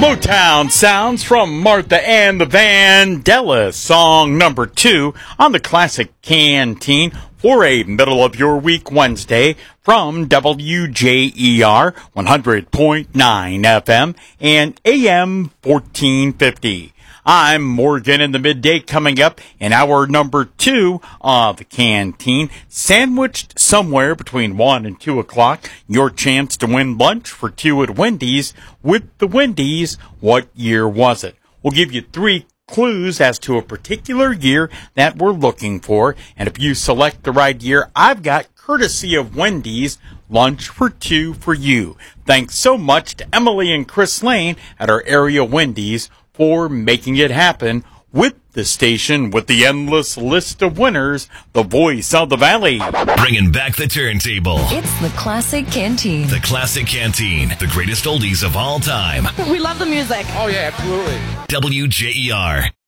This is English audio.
Motown sounds from Martha and the Vandellas, song number 2 on the Classic Canteen for a middle of your week Wednesday from WJER 100.9 FM and AM 1450. I'm Morgan in the midday coming up in hour number 2 of the Canteen, sandwiched somewhere between 1 and 2 o'clock, your chance to win lunch for 2 at Wendy's. With the Wendy's, what year was it? We'll give you 3 clues as to a particular year that we're looking for, and if you select the right year, I've got, courtesy of Wendy's, lunch for 2 for you. Thanks so much to Emily and Chris Lane at our area Wendy's for making it happen with the station with the endless list of winners, the voice of the Valley. Bringing back the turntable. It's the Classic Canteen. The Classic Canteen, the greatest oldies of all time. We love the music. Oh, yeah, absolutely. WJER.